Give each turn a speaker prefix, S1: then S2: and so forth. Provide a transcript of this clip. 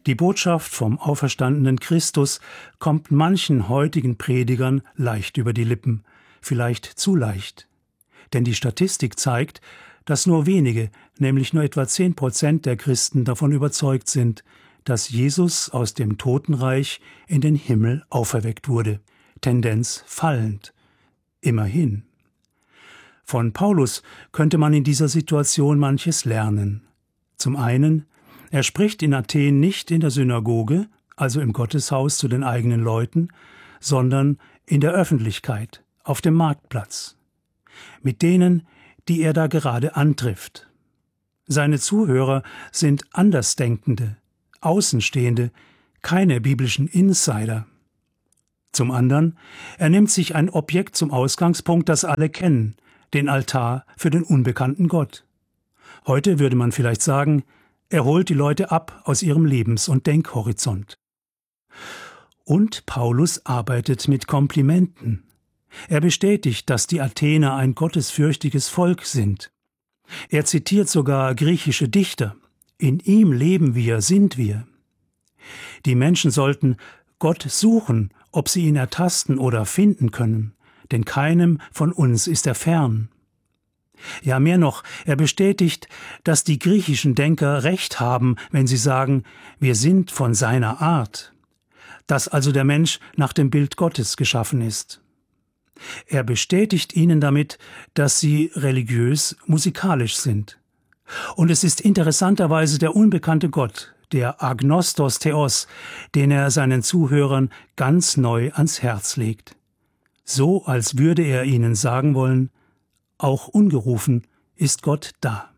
S1: Die Botschaft vom auferstandenen Christus kommt manchen heutigen Predigern leicht über die Lippen, vielleicht zu leicht. Denn die Statistik zeigt, dass nur wenige, nämlich nur etwa 10% der Christen davon überzeugt sind, dass Jesus aus dem Totenreich in den Himmel auferweckt wurde. Tendenz fallend. Immerhin. Von Paulus könnte man in dieser Situation manches lernen. Zum einen, er spricht in Athen nicht in der Synagoge, also im Gotteshaus zu den eigenen Leuten, sondern in der Öffentlichkeit, auf dem Marktplatz. Mit denen, die er da gerade antrifft. Seine Zuhörer sind Andersdenkende, Außenstehende, keine biblischen Insider. Zum anderen, er nimmt sich ein Objekt zum Ausgangspunkt, das alle kennen, den Altar für den unbekannten Gott. Heute würde man vielleicht sagen, er holt die Leute ab aus ihrem Lebens- und Denkhorizont. Und Paulus arbeitet mit Komplimenten. Er bestätigt, dass die Athener ein gottesfürchtiges Volk sind. Er zitiert sogar griechische Dichter. In ihm leben wir, sind wir. Die Menschen sollten Gott suchen, ob sie ihn ertasten oder finden können, denn keinem von uns ist er fern. Ja, mehr noch, er bestätigt, dass die griechischen Denker recht haben, wenn sie sagen, wir sind von seiner Art, dass also der Mensch nach dem Bild Gottes geschaffen ist. Er bestätigt ihnen damit, dass sie religiös, musikalisch sind. Und es ist interessanterweise der unbekannte Gott, der Agnostos Theos, den er seinen Zuhörern ganz neu ans Herz legt. So, als würde er ihnen sagen wollen, auch ungerufen ist Gott da.